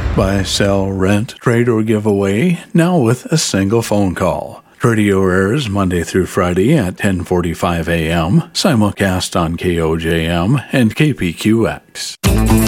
Buy, sell, rent, trade, or give away, now with a single phone call. Radio airs Monday through Friday at 10:45 a.m., simulcast on KOJM and KPQX.